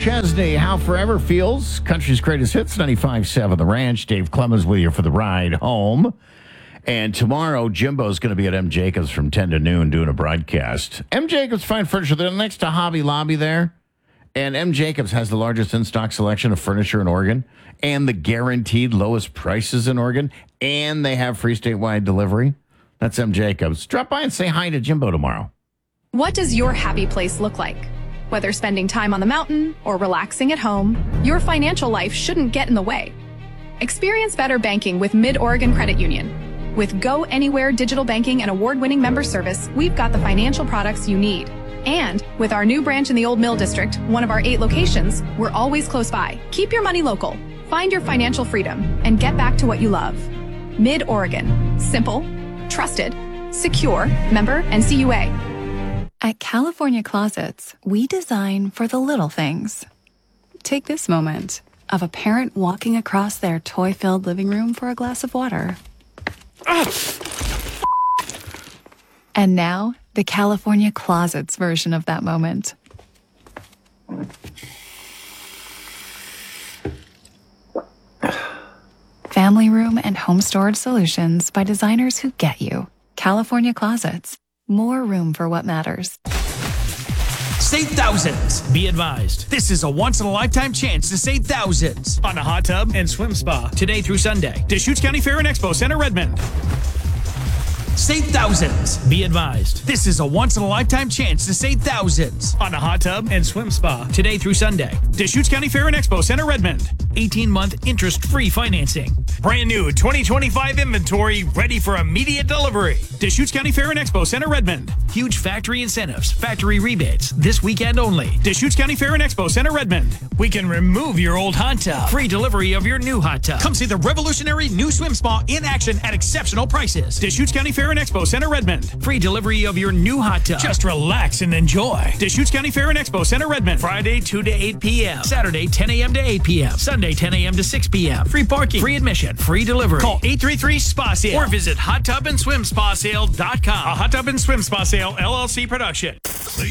Chesney, How Forever Feels, country's greatest hits, 95.7 The Ranch. Dave Clemens with you for the ride home. And tomorrow, Jimbo's going to be at M. Jacobs from 10 to noon doing a broadcast. M. Jacobs Fine Furniture, they're next to Hobby Lobby there. And M. Jacobs has the largest in-stock selection of furniture in Oregon and the guaranteed lowest prices in Oregon. And they have free statewide delivery. That's M. Jacobs. Drop by and say hi to Jimbo tomorrow. What does your happy place look like? Whether spending time on the mountain or relaxing at home, your financial life shouldn't get in the way. Experience better banking with Mid-Oregon Credit Union. With Go Anywhere digital banking and award-winning member service, we've got the financial products you need. And with our new branch in the Old Mill District, one of our 8 locations, we're always close by. Keep your money local, find your financial freedom, and get back to what you love. Mid-Oregon. Simple, trusted, secure, member NCUA. At California Closets, we design for the little things. Take this moment of a parent walking across their toy-filled living room for a glass of water. And now, the California Closets version of that moment. Family room and home storage solutions by designers who get you. California Closets. More room for what matters. Save thousands. Be advised, this is a once-in-a-lifetime chance to save thousands on a hot tub and swim spa today through Sunday. Deschutes County Fair and Expo Center, Redmond. Save thousands. Be advised, this is a once-in-a-lifetime chance to save thousands on a hot tub and swim spa today through Sunday. Deschutes County Fair and Expo Center, Redmond. 18-month interest-free financing. Brand new 2025 inventory ready for immediate delivery. Deschutes County Fair and Expo Center, Redmond. Huge factory incentives, factory rebates this weekend only. Deschutes County Fair and Expo Center, Redmond. We can remove your old hot tub. Free delivery of your new hot tub. Come see the revolutionary new swim spa in action at exceptional prices. Deschutes County Fair and Expo Center, Redmond. Free delivery of your new hot tub. Just relax and enjoy. Deschutes County Fair and Expo Center, Redmond. Friday 2 to 8 p.m. Saturday 10 a.m. to 8 p.m. Sunday 10 a.m. to 6 p.m. Free parking, free admission, free delivery. Call 833-SPA-SALE or visit HotTubAndSwimSpaSale.com. A Hot Tub and Swim Spa Sale LLC production.